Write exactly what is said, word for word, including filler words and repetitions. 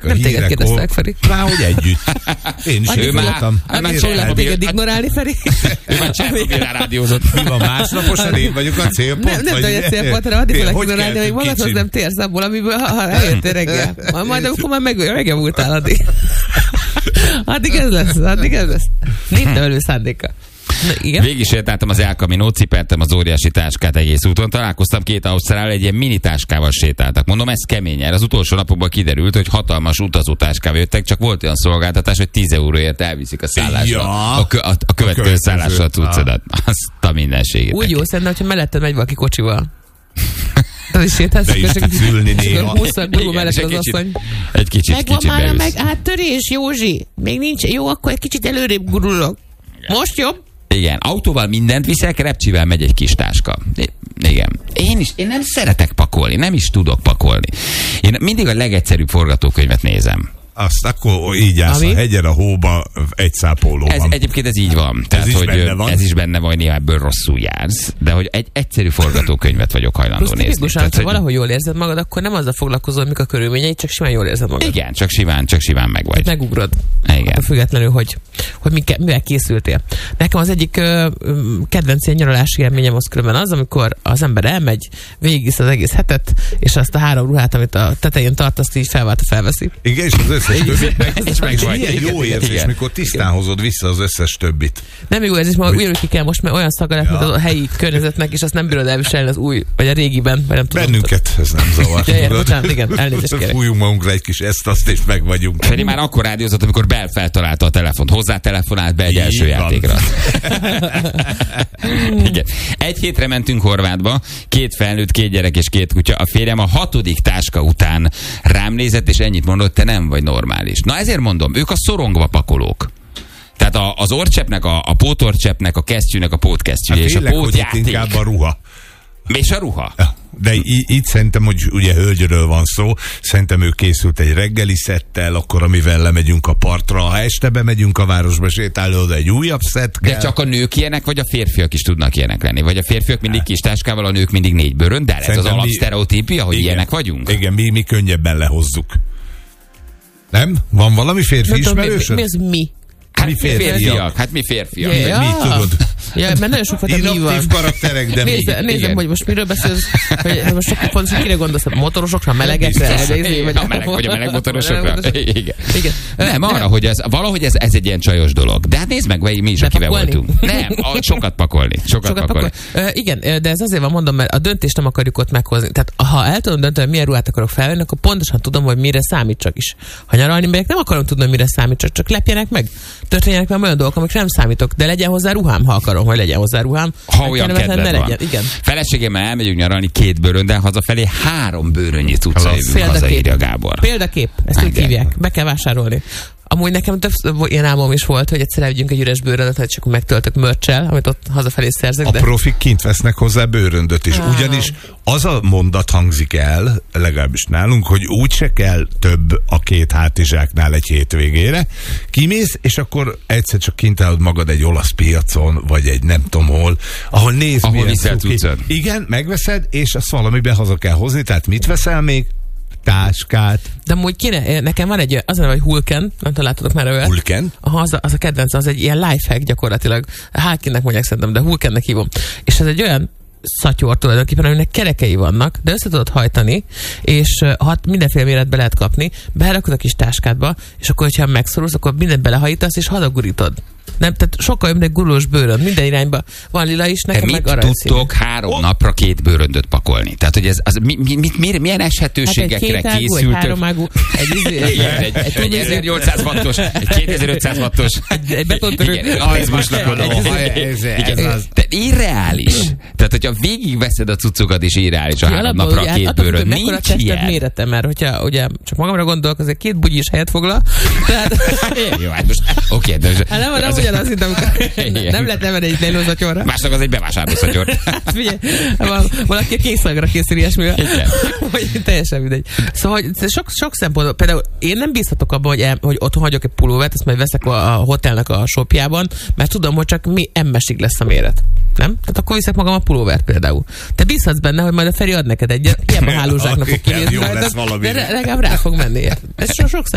a nem hírek. kérdeztek, Feri. Ráhogy együtt. Én is így voltam. Annyit foglalak téged ignorálni, Feri. Ő már Csernobyl-nál rádiózott. Mi van, másnaposan én vagyok a célpont? Nem, nem tudom, hogy a célpontra, addig foglalak ignorálni, hogy magadhoz nem térsz abból, amiből ha eljöttél reggel. Majd amikor már meg, megjavultál addig. Addig ez lesz, addig ez lesz. Nincs nevelő szándéka. Végig sétáltam az El Camino, cipertem az óriási táskát egész úton, találkoztam két ausztrál, egy ilyen mini táskával sétáltak. Mondom, ez kemény. Az utolsó napokban kiderült, hogy hatalmas utazótáskával jöttek, csak volt olyan szolgáltatás, hogy tíz euróért elviszik a szállásra. Ja. A, kö, a, a következő, következő szállásra a cuccodat. Azt a mindenségét. Úgy jó, szerintem, hogyha melletted megy valaki kocsival. De is sétálsz, és tudsz ülni néha. húszszor durul mellett az asszony. Egy kicsit, megvan kicsit már meg áttörés, Józsi. Még nincs. Jó, akkor egy kicsit előrébb gurulok. Most jobb? Igen, autóval mindent viszek, repcsivel megy egy kis táska. Igen. Én is, én nem szeretek pakolni, nem is tudok pakolni. Én mindig a legegyszerűbb forgatókönyvet nézem. Azt akkor így állsz a hegyen, a hóba, egy szápolóban. Ez, egyébként ez így van. Ez Tehát, is hogy benne van. Ez is benne van, hogy néha ebből rosszul jársz, de hogy egy egyszerű forgatókönyvet vagyok hajlandó Plusz nézni. Plusz Tehát, ha hogy... valahogy jól érzed magad, akkor nem azzal foglalkozol, mik a körülményei, csak simán jól érzed magad. Igen, csak simán, csak simán meg vagy. Megugrod. Igen. Attól függetlenül, hogy, hogy mike, mivel készültél. Nekem az egyik ö, kedvenc ilyen nyaralási élményem az különben az, amikor az ember elmegy, végigvisz az egész hetet, és azt a három ruhát, amit a tetején tart, azt így felvált, felveszi. Igen, és az összes többit. És meg vagy. Milyen jó érzés, igen. Mikor tisztán hozod vissza az összes többit. Nem jó érzés, mert ugyanúgy ki kell most, mert olyan szaga lett, ja. mint a helyi környezetnek, és azt nem bírod elviselni az új, vagy a régiben, vagy nem tudom. Bennünket ez nem zavar. Ja, ja, bocsánat, igen, elnézést kérek. Fújjunk magunkra egy kis ezt, azt, és meg vagyunk. Feri már akkor rádiózott, amikor Bell feltalálta a telefont. Hozzá telefonált be egy így első van. Játékra. Igen. Egy hétre mentünk Horvátba, két felnőtt, két gyerek és két kutya. A férjem a hatodik táska után rám nézett, és ennyit mondott, te nem vagy normális. Na ezért mondom, ők a szorongva pakolók. Tehát a, az orcseppnek, a, a pótorcseppnek, a kesztyűnek, a pótkesztyűje, hát és a pótjáték. Inkább a ruha. És a ruha. Ja, de így szerintem, hogy ugye hölgyről van szó, szerintem ő készült egy reggeli szettel, akkor amivel lemegyünk a partra, ha este bemegyünk a városba sétálni, oda egy újabb szett kell. De csak a nők ilyenek, vagy a férfiak is tudnak ilyenek lenni? Vagy a férfiak mindig kis táskával, a nők mindig négy bőrön, de ez az alapsztereotípia, hogy igen, ilyenek vagyunk? Igen, mi, mi könnyebben lehozzuk. Nem? Van valami férfi ismerősöd? Mi, mi az mi? Hát mi férfiak. férfiak. Hát mi férfiak. Ja, ja. Mi tudod? Ja, mert nagyon sok fajta mi van. karakterek, de Nézd, mi? Nézzem, hogy most miről beszélsz, hogy most csak pontosan kire gondolsz, a motorosokra, a melegekre? A meleg, vagy a meleg motorosokra? Igen. Igen. Nem, arra, hogy ez, valahogy ez, ez egy ilyen csajos dolog. De hát nézd meg, mi is, akivel voltunk. Nem, a, sokat pakolni. Sokat, sokat pakolni. Pakol. Uh, igen, de ez azért van, mondom, mert a döntést nem akarjuk ott meghozni. Tehát ha el tudom dönteni, hogy milyen ruhát akarok felvenni, akkor pontosan tudom, hogy mire számítsak is. Ha nyaralni megyek, nem akarom tudni, hogy mire számítsak, csak lepjenek meg. Történjenek meg olyan dolgok, amikre nem számítok, de legyen hozzá ruhám, ha akarom, hogy legyen hozzá ruhám. Ha olyan kedved van. Legyen. Igen. Feleségemmel elmegyünk nyaralni két bőröndel, hazafelé három bőrönnyi cucca jövünk, hazaírja Gábor. Példakép, ezt úgy hívják, be kell vásárolni. Amúgy nekem több ilyen álmom is volt, hogy egyszer elvigyünk egy üres bőröndöt, csak megtöltök mörcsel, amit ott hazafelé szerzek. A de... profik kint vesznek hozzá bőröndöt is. Ah. Ugyanis az a mondat hangzik el, legalábbis nálunk, hogy úgyse kell több a két hátizsáknál egy hétvégére. Kimész, és akkor egyszer csak kint állod magad egy olasz piacon, vagy egy nem tudom hol, ahol nézd, ahol milyen cuki. Igen, megveszed, és azt valamiben haza kell hozni, tehát mit veszel még? Táskát. De amúgy kéne, nekem van egy, az a hogy Hulken, nem találtatok már olyat. Hulken? Aha, az a, az a kedvenc, az egy ilyen lifehack gyakorlatilag. Hákinnek mondják szerintem, de Hulkennek hívom. És ez egy olyan szatyor tulajdonképpen, aminek kerekei vannak, de össze tudod hajtani, és ha mindenféle méretbe lehet kapni, berakod a kis táskádba, és akkor, hogyha megszorulsz, akkor mindent belehajítasz, és hadagurítod. Nem, tehát sokkal jobb, egy gurulós bőrönd, minden irányba van lila is, nekem meg aranyszínű. Tudtok három oh. napra két bőröndöt pakolni? Tehát, hogy ez, az, mi, mi, mi, milyen eshetőségekre hát egy készültök? Egy háromágú, egy izé, egy, egy, egy, egy ezernyolcszáz wattos, egy kétezer-ötszáz wattos. Egy, egy betontörő. Az most akarom. De irreális. Tehát, hogyha végigveszed a cuccokat is irreális a három napra a két bőrönd. Nincs ilyen. Mérete, mert hogyha ugye, csak magamra gondolok, azért két bugyis helyet foglal. Jó, hát most oké, de... Nem ugyanaz, mint amikor nem lehet nevelni egy lélózatyorra. Másnak az egy bevásárlószatyor. Hát figyelj, valaki a készszagra készül ilyesmivel. Vagy teljesen mindegy. Szóval hogy sok, sok szempontból, például én nem bízhatok abban, hogy, el, hogy otthon hagyok egy pulóvert, ezt majd veszek a, a hotelnek a shopjában, mert tudom, hogy csak mi emmesig lesz a méret. Nem? Tehát akkor viszek magam a pulóvert például. Te bízhatsz benne, hogy majd a Feri ad neked egyet, hiába hálózsáknak fog kinézni, de legalább rá fog menni. Ez sok